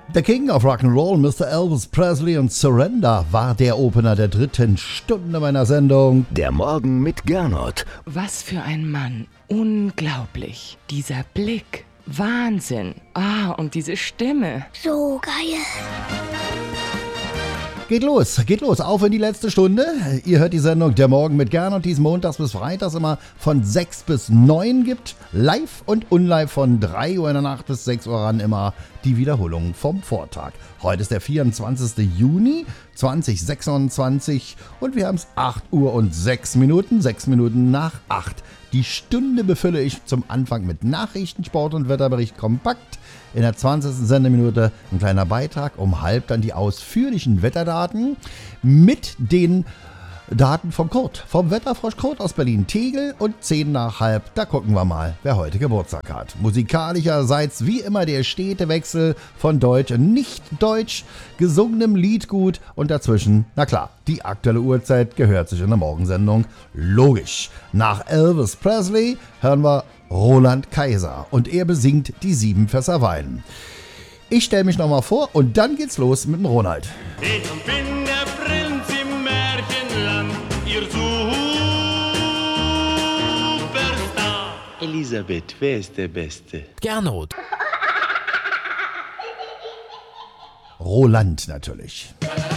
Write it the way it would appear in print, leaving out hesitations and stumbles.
The King of Rock'n'Roll, Mr. Elvis Presley und Surrender war der Opener der dritten Stunde meiner Sendung. Der Morgen mit Gernot. Was für ein Mann. Unglaublich. Dieser Blick. Wahnsinn. Und diese Stimme. So geil. Geht los, auf in die letzte Stunde. Ihr hört die Sendung Der Morgen mit Gernot, die es montags bis freitags immer von 6 bis 9 gibt. Live und unlive von 3 Uhr in der Nacht bis 6 Uhr ran immer die Wiederholung vom Vortag. Heute ist der 24. Juni 2026 und wir haben es 8 Uhr und 6 Minuten, 6 Minuten nach 8. Die Stunde befülle ich zum Anfang mit Nachrichten, Sport und Wetterbericht kompakt. In der 20. Sendeminute ein kleiner Beitrag, um halb dann die ausführlichen Wetterdaten mit den Daten vom Kurt, vom Wetterfrosch Kurt aus Berlin-Tegel und 10 nach halb, da gucken wir mal, wer heute Geburtstag hat. Musikalischerseits wie immer der stete Wechsel von Deutsch und Nicht-Deutsch, gesungenem Liedgut und dazwischen, na klar, die aktuelle Uhrzeit gehört sich in der Morgensendung logisch. Nach Elvis Presley hören wir Roland Kaiser und er besingt die 7 Fässer Wein. Ich stelle mich nochmal vor und dann geht's los mit dem Ronald. Ich bin der Prinz im Märchenland, ihr Superstar. Elisabeth, wer ist der Beste? Gernot. Roland natürlich.